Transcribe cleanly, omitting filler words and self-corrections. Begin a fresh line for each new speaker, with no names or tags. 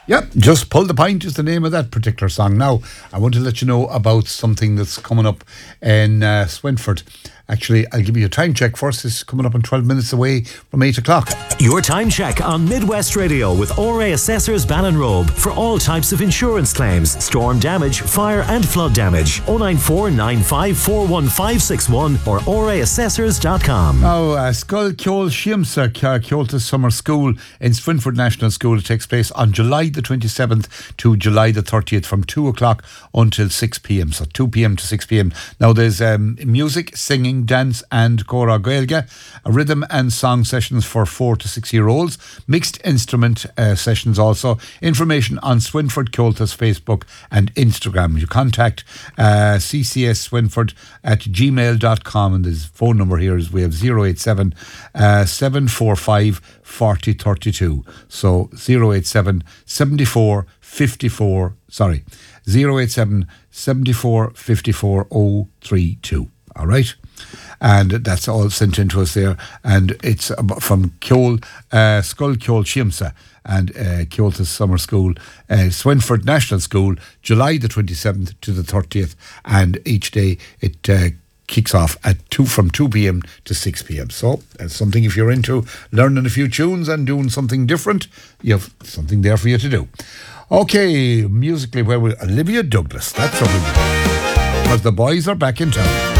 Yep, Just Pull the Pint is the name of that particular song. Now, I want to let you know about something that's coming up in Swinford. Actually, I'll give you a time check first. It's coming up in 12 minutes away from 8 o'clock.
Your time check on Midwest Radio with ORA Assessors Ballinrobe for all types of insurance claims, storm damage, fire and flood damage. 094 9541561 or oraassessors.com.
Now, Skull Ceol Shiamsa Ceoltas Summer School in Swinford National School. It takes place on July the 27th to July the 30th from 2 o'clock until 6 p.m. So 2 p.m. to 6 p.m. Now, there's music, singing, dance and Cora Gaeilge, rhythm and song sessions for 4 to 6 year olds, mixed instrument sessions also. Information on Swinford Ceoltas Facebook and Instagram. You contact CCS Swinford at gmail.com, and his phone number here is we have 087 745 4032. So 087 74 54 087 74 54 032. All right. And that's all sent in to us there. And it's from Skull Ceol Shiamsa and Ceoltas Summer School, Swinford National School, July the 27th to the 30th. And each day it kicks off from 2 p.m. to 6 p.m. So that's something, if you're into learning a few tunes and doing something different, you have something there for you to do. Okay, musically, where we Olivia Douglas. That's what we do. Because the boys are back in town.